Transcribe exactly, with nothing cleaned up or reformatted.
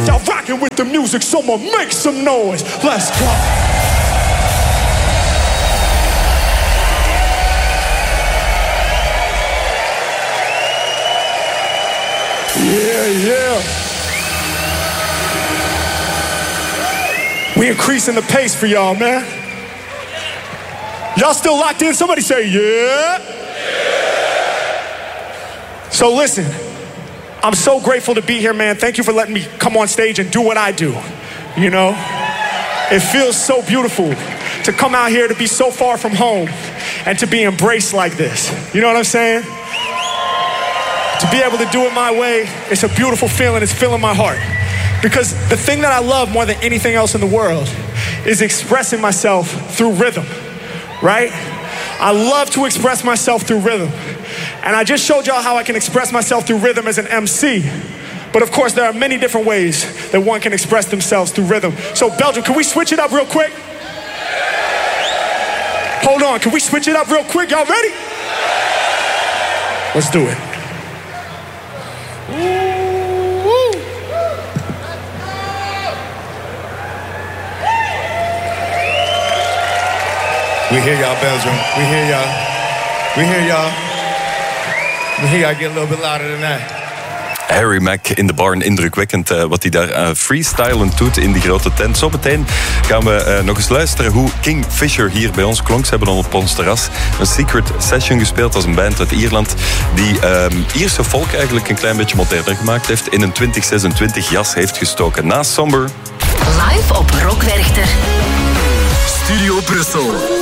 Y'all rocking with the music, someone make some noise. Let's go. Yeah, yeah. We increasing the pace for y'all, man. Y'all still locked in? Somebody say yeah. So listen, I'm so grateful to be here, man. Thank you for letting me come on stage and do what I do. You know, it feels so beautiful to come out here to be so far from home and to be embraced like this. You know what I'm saying? To be able to do it my way, it's a beautiful feeling. It's filling my heart. Because the thing that I love more than anything else in the world is expressing myself through rhythm, right? I love to express myself through rhythm. And I just showed y'all how I can express myself through rhythm as an M C. But of course, there are many different ways that one can express themselves through rhythm. So Belgium, can we switch it up real quick? Hold on, can we switch it up real quick? Y'all ready? Let's do it. We hear y'all, Belgium. We hear y'all. We hear y'all. We hear y'all get a little bit louder than that. Harry Mack in de Barn, indrukwekkend uh, wat hij daar uh, freestylend doet in die grote tent. Zometeen gaan we uh, nog eens luisteren hoe Kingfisher hier bij ons klonk. Ze hebben dan op ons terras een secret session gespeeld. Dat is een band uit Ierland die uh, Ierse folk eigenlijk een klein beetje moderner gemaakt heeft. In een twintig zesentwintig jas heeft gestoken. Na Somber. Live op Rock Werchter. Studio Brussel.